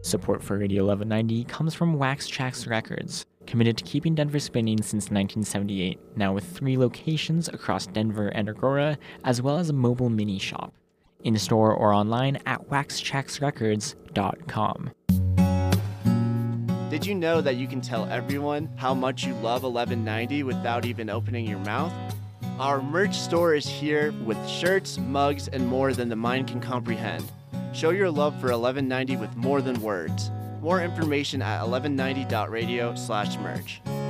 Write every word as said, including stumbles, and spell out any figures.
Support for Radio eleven ninety comes from Wax Trax Records, committed to keeping Denver spinning since nineteen seventy-eight, now with three locations across Denver and Aurora, as well as a mobile mini shop. In-store or online at wax trax records dot com. Did you know that you can tell everyone how much you love eleven ninety without even opening your mouth? Our merch store is here with shirts, mugs, and more than the mind can comprehend. Show your love for eleven ninety with more than words. More information at eleven ninety dot radio slash merch.